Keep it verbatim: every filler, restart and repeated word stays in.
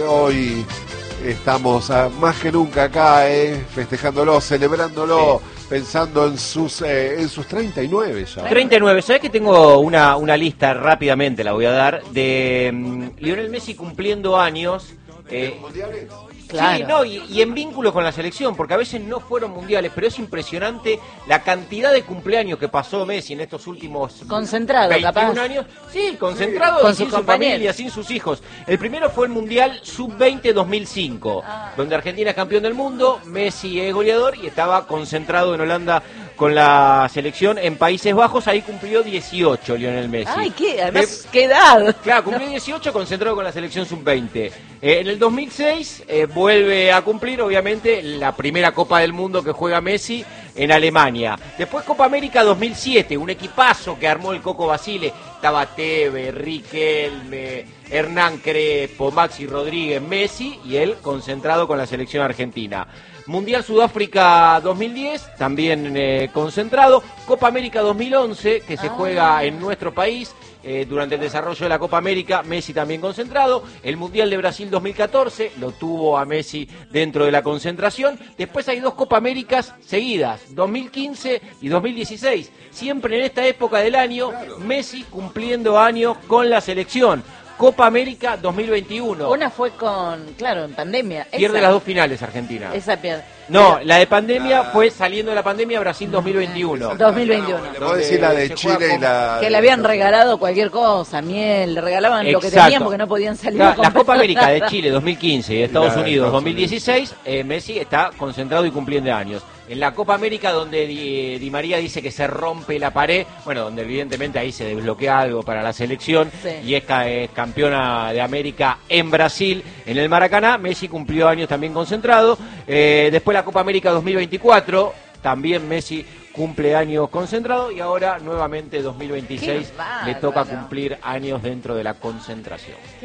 hoy estamos a, más que nunca acá, eh, festejándolo, celebrándolo, sí. pensando en sus eh, en sus treinta y nueve ya. treinta y nueve, ¿sabés que tengo una, una lista, rápidamente la voy a dar, de um, Lionel Messi cumpliendo años? Eh, ¿Mundiales? Claro. Sí, no, y, y en vínculo con la selección, porque a veces no fueron mundiales, pero es impresionante la cantidad de cumpleaños que pasó Messi en estos últimos concentrado, veintiún capaz. años. Sí, concentrado sí. y sin su familia, sin sus hijos. El primero fue el Mundial sub veinte dos mil cinco, ah. donde Argentina es campeón del mundo, Messi es goleador y estaba concentrado en Holanda con la selección en Países Bajos. Ahí cumplió dieciocho Lionel Messi. Ay, ¿qué? Además, ¿qué edad? Claro, cumplió dieciocho concentrado con la selección sub veinte. Eh, en el dos mil seis eh, vuelve a cumplir, obviamente, la primera Copa del Mundo que juega Messi en Alemania. Después Copa América dos mil siete, un equipazo que armó el Coco Basile. Estaba Tevez, Riquelme, Hernán Crespo, Maxi Rodríguez, Messi y él concentrado con la selección argentina. Mundial Sudáfrica dos mil diez, también eh, concentrado. Copa América dos mil once, que se ah. juega en nuestro país. Eh, durante el desarrollo de la Copa América, Messi también concentrado. El Mundial de Brasil dos mil catorce, lo tuvo a Messi dentro de la concentración. Después hay dos Copa Américas seguidas, dos mil quince y dos mil dieciséis. Siempre en esta época del año, claro. Messi cumpliendo años con la selección. Copa América dos mil veintiuno. Una fue con, claro, en pandemia. Pierde esa, las dos finales Argentina. Esa pierde. No, pero la de pandemia ah. fue saliendo de la pandemia Brasil dos mil veintiuno. dos mil veintiuno. Le puedo decir la de Chile y la... Que le habían regalado cualquier cosa, miel, le regalaban Exacto. lo que tenían porque no podían salir la, a comprar. La Copa América de Chile dos mil quince y de Estados Unidos Estados dos mil dieciséis, eh, Messi está concentrado y cumpliendo años. En la Copa América, donde Di, Di María dice que se rompe la pared, bueno, donde evidentemente ahí se desbloquea algo para la selección, sí. y es, es campeona de América en Brasil, en el Maracaná. Messi cumplió años también concentrado. Eh, después la Copa América dos mil veinticuatro, también Messi cumple años concentrado, y ahora nuevamente dos mil veintiséis le toca cumplir años dentro de la concentración.